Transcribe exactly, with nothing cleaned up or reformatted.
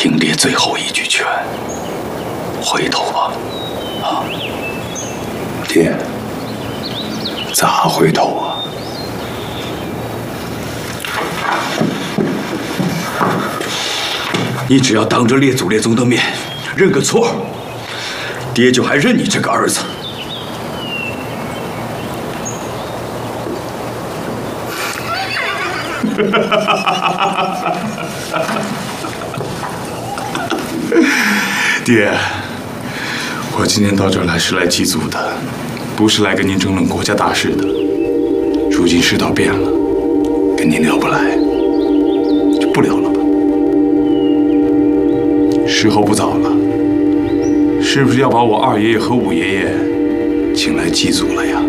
听爹最后一句劝，回头吧，啊！ 爹，咋回头啊？ 你只要当着列祖列宗的面认个错，爹就还认你这个儿子。 爹，我今天到这儿来是来祭祖的，不是来跟您争论国家大事的。如今世道变了，跟您聊不来，就不聊了吧。时候不早了，是不是要把我二爷爷和五爷爷请来祭祖了呀？